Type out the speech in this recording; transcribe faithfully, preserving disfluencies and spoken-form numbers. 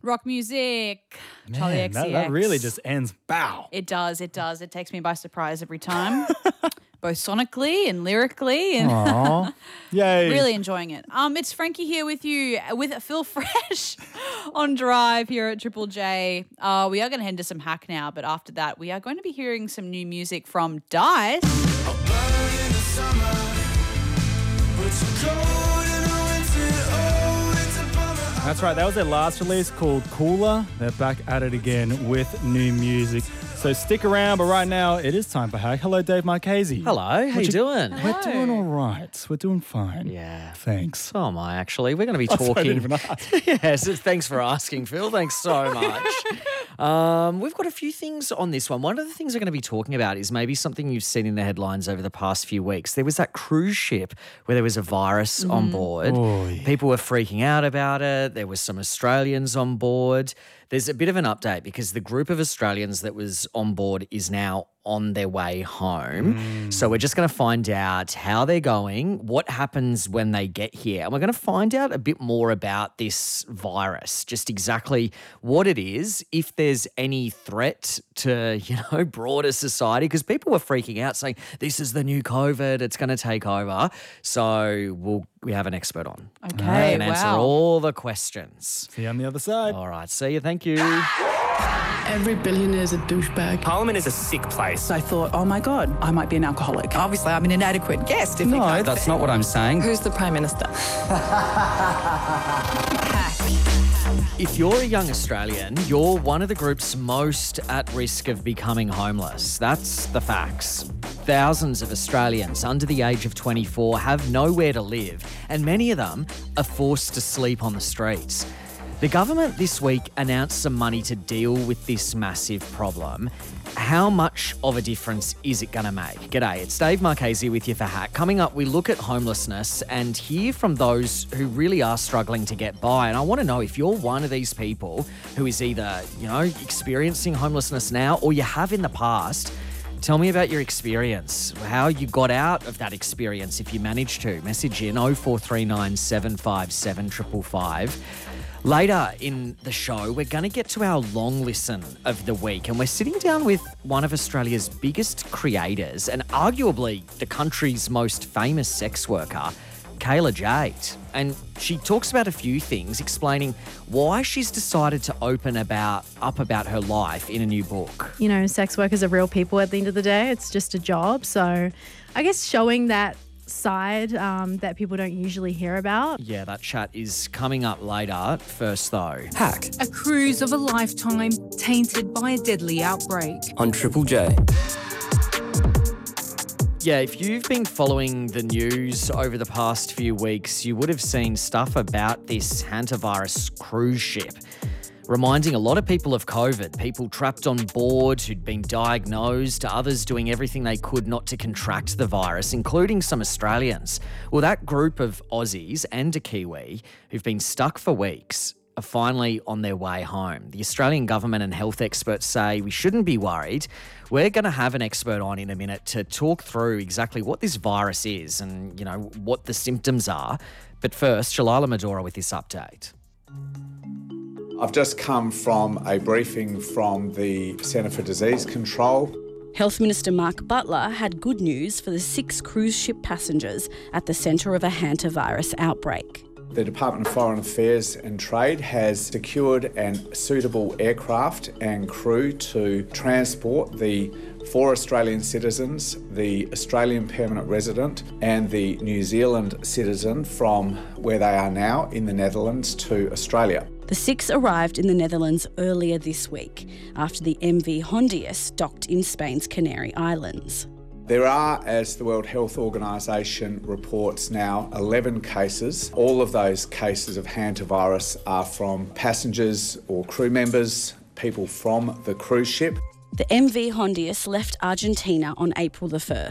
Rock music. Charlie Man, X that, C X. that really just ends bow. It does, it does. It takes me by surprise every time. Both sonically and lyrically. And Aww. Yay. really enjoying it. Um, it's Frankie here with you with Phil Fresh on Drive here at Triple J. Uh, we are going to head into some hack now, but after that we are going to be hearing some new music from Dice. That's right. That was their last release called Cooler. They're back at it again with new music. So stick around, but right now it is time for Hack. Hello, Dave Marchese. Hello, how you, you doing? We're doing all right. We're doing fine. Yeah. Thanks. So am I, actually. We're going to be Oh, sorry, I talking... didn't even ask. Yes, thanks for asking, Phil. Thanks so much. um, we've got a few things on this one. One of the things we're going to be talking about is maybe something you've seen in the headlines over the past few weeks. There was that cruise ship where there was a virus on board. Oy. People were freaking out about it. There were some Australians on board. There's a bit of an update because the group of Australians that was on board is now on their way home. Mm. So we're just going to find out how they're going, what happens when they get here. And we're going to find out a bit more about this virus, just exactly what it is, if there's any threat to, you know, broader society, because people were freaking out saying, this is the new COVID, it's going to take over. So we'll, we have an expert on. Okay, And answer wow. all the questions. See you on the other side. All right, see you. Thank you. Every billionaire's a douchebag. Parliament is a sick place. I thought, oh my God, I might be an alcoholic. Obviously, I'm an inadequate guest. If No, we that's not what I'm saying. Who's the Prime Minister? If you're a young Australian, you're one of the groups most at risk of becoming homeless. That's the facts. Thousands of Australians under the age of twenty-four have nowhere to live, and many of them are forced to sleep on the streets. The government this week announced some money to deal with this massive problem. How much of a difference is it going to make? G'day, it's Dave Marchese with you for Hack. Coming up, we look at homelessness and hear from those who really are struggling to get by. And I want to know if you're one of these people who is either, you know, experiencing homelessness now or you have in the past. Tell me about your experience, how you got out of that experience if you managed to. Message in oh four three nine, seven five seven, five five five. Later in the show, we're going to get to our long listen of the week, and we're sitting down with one of Australia's biggest creators and arguably the country's most famous sex worker, Kayla Jade. And she talks about a few things, explaining why she's decided to open about up about her life in a new book. You know, sex workers are real people at the end of the day. It's just a job. So I guess showing that side um, that people don't usually hear about. Yeah, that chat is coming up later. First though, Hack A cruise of a lifetime tainted by a deadly outbreak. on Triple J. yeah, if you've been following the news over the past few weeks, you would have seen stuff about this hantavirus cruise ship, reminding a lot of people of COVID, people trapped on board who'd been diagnosed, others doing everything they could not to contract the virus, including some Australians. Well, that group of Aussies and a Kiwi who've been stuck for weeks are finally on their way home. The Australian government and health experts say we shouldn't be worried. We're going to have an expert on in a minute to talk through exactly what this virus is and, you know, what the symptoms are. But first, Shalila Medora with this update. I've just come from a briefing from the Centre for Disease Control. Health Minister Mark Butler had good news for the six cruise ship passengers at the centre of a hantavirus outbreak. The Department of Foreign Affairs and Trade has secured an suitable aircraft and crew to transport the four Australian citizens, the Australian permanent resident and the New Zealand citizen from where they are now in the Netherlands to Australia. The six arrived in the Netherlands earlier this week after the M V Hondius docked in Spain's Canary Islands. There are, as the World Health Organisation reports now, eleven cases. All of those cases of hantavirus are from passengers or crew members, people from the cruise ship. The M V Hondius left Argentina on April the first.